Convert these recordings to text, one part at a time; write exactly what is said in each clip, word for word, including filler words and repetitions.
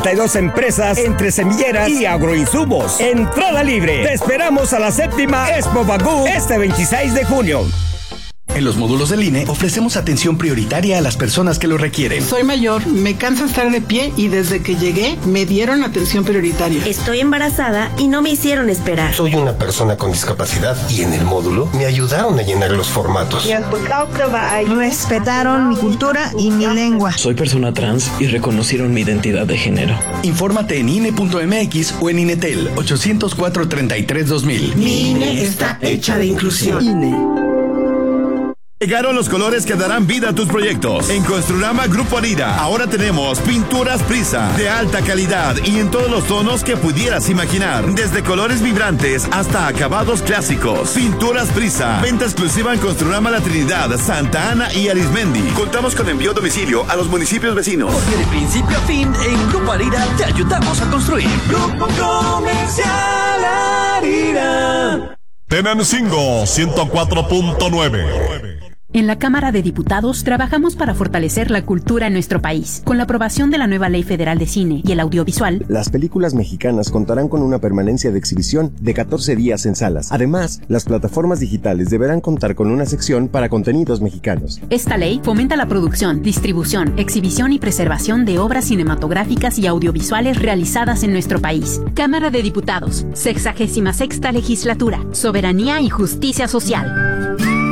cuarenta y dos empresas entre semilleras y agroinsumos. Entrada libre. Te esperamos a la séptima Expo Bagú este veintiséis de junio. En los módulos del I N E ofrecemos atención prioritaria a las personas que lo requieren. Soy mayor, me cansa estar de pie y desde que llegué me dieron atención prioritaria. Estoy embarazada y no me hicieron esperar. Soy una persona con discapacidad y en el módulo me ayudaron a llenar los formatos. Respetaron mi cultura y mi lengua. Soy persona trans y reconocieron mi identidad de género. Infórmate en I N E punto M X o en INETEL ocho cero cuatro, treinta y tres, dos mil. Mi I N E está hecha de inclusión. I N E. Llegaron los colores que darán vida a tus proyectos. En Construrama Grupo Arira, ahora tenemos pinturas Prisa, de alta calidad y en todos los tonos que pudieras imaginar. Desde colores vibrantes hasta acabados clásicos. Pinturas Prisa, venta exclusiva en Construrama La Trinidad, Santa Ana y Arismendi. Contamos con envío a domicilio a los municipios vecinos. Porque de principio a fin, en Grupo Arira te ayudamos a construir. Grupo Comercial Arira. Tenancingo ciento cuatro punto nueve. En la Cámara de Diputados trabajamos para fortalecer la cultura en nuestro país. Con la aprobación de la nueva Ley Federal de Cine y el Audiovisual, las películas mexicanas contarán con una permanencia de exhibición de catorce días en salas. Además, las plataformas digitales deberán contar con una sección para contenidos mexicanos. Esta ley fomenta la producción, distribución, exhibición y preservación de obras cinematográficas y audiovisuales realizadas en nuestro país. Cámara de Diputados, sexagésima sexta legislatura, soberanía y justicia social.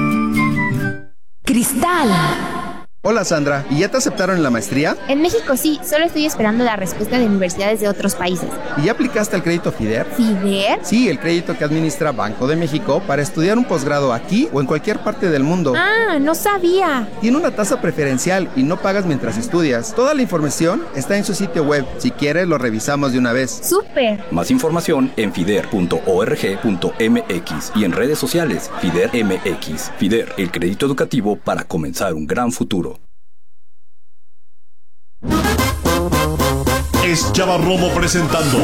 Cristal. Hola Sandra, ¿y ya te aceptaron en la maestría? En México sí, solo estoy esperando la respuesta de universidades de otros países. ¿Y ya aplicaste el crédito FIDER? ¿FIDER? Sí, el crédito que administra Banco de México para estudiar un posgrado aquí o en cualquier parte del mundo. Ah, no sabía. Tiene una tasa preferencial y no pagas mientras estudias. Toda la información está en su sitio web. Si quieres, lo revisamos de una vez. ¡Súper! Más información en fider punto org punto m x y en redes sociales FIDER M X. FIDER, el crédito educativo para comenzar un gran futuro. Es Chava Romo presentando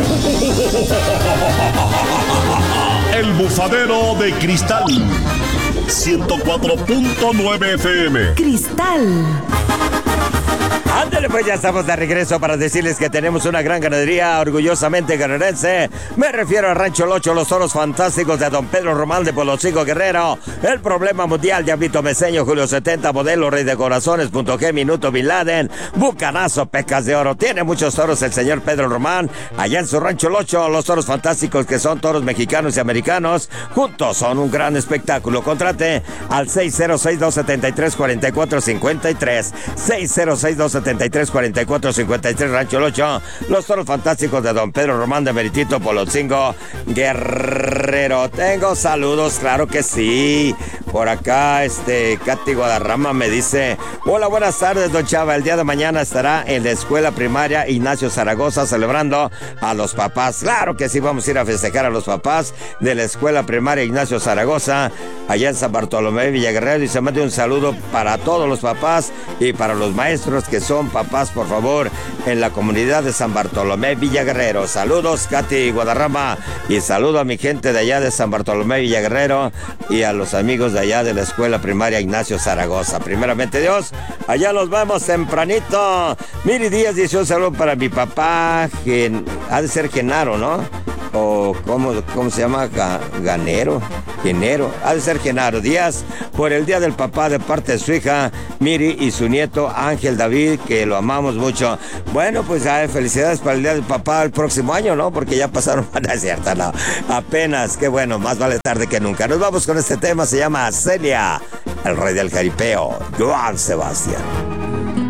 El Bufadero de Cristal ciento cuatro punto nueve F M. Cristal. Ándale, pues ya estamos de regreso para decirles que tenemos una gran ganadería orgullosamente guerrerense. Me refiero a Rancho Locho, los toros fantásticos de Don Pedro Román de Polocico Guerrero. El Problema Mundial, Diablito Meseño, Julio setenta, Modelo, Rey de Corazones, Punto G, Minuto Bin Laden, Bucanazo, Pecas de Oro. Tiene muchos toros el señor Pedro Román. Allá en su Rancho Locho, los toros fantásticos que son toros mexicanos y americanos. Juntos son un gran espectáculo. Contrate al seis cero seis, dos siete tres, cuatro cuatro cinco tres. seis cero seis, dos siete tres, cuatro cuatro cinco tres, Rancho Locho, los toros fantásticos de Don Pedro Román de Meritito Polotzingo Guerrero. Tengo saludos, claro que sí. Por acá, este, Katy Guadarrama me dice: hola, buenas tardes, don Chava. El día de mañana estará en la escuela primaria Ignacio Zaragoza celebrando a los papás. Claro que sí, vamos a ir a festejar a los papás de la escuela primaria Ignacio Zaragoza, allá en San Bartolomé Villaguerrero. Y se mande un saludo para todos los papás y para los maestros que son papás, por favor, en la comunidad de San Bartolomé Villaguerrero. Saludos, Katy Guadarrama, y saludo a mi gente de allá de San Bartolomé Villaguerrero y a los amigos de allá de la escuela primaria Ignacio Zaragoza. Primeramente Dios, allá nos vemos tempranito. Miri Díaz dice un saludo para mi papá, Gen... ha de ser Genaro, ¿no? O ¿cómo, cómo se llama? Ga, Ganero, Genero, ha de ser Genaro Díaz, por el día del papá de parte de su hija Miri y su nieto Ángel David, que lo amamos mucho. Bueno, pues ay, felicidades para el día del papá el próximo año, ¿no? Porque ya pasaron, no es cierto, no, apenas, qué bueno, más vale tarde que nunca. Nos vamos con este tema, se llama Celia, el rey del jaripeo, Joan Sebastián.